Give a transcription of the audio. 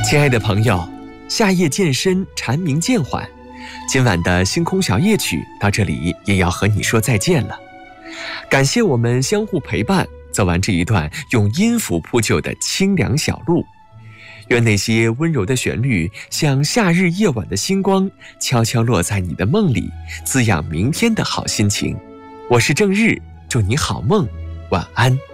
亲爱的朋友，夏夜渐深，蝉鸣渐缓，今晚的星空小夜曲到这里也要和你说再见了。感谢我们相互陪伴，走完这一段用音符铺就的清凉小路。愿那些温柔的旋律像夏日夜晚的星光，悄悄落在你的梦里，滋养明天的好心情。我是郑日，祝你好梦，晚安。